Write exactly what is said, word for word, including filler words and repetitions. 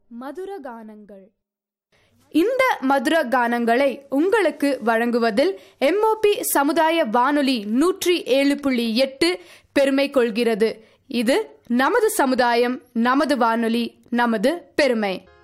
மதுர கானங்கள். இந்த மதுர கானங்களை உங்களுக்கு வழங்குவதில் எம்ஓபி சமுதாய வானொலி நூற்றி ஏழு புள்ளி எட்டு பெருமை கொள்கிறது. இது நமது சமுதாயம், நமது வானொலி, நமது பெருமை.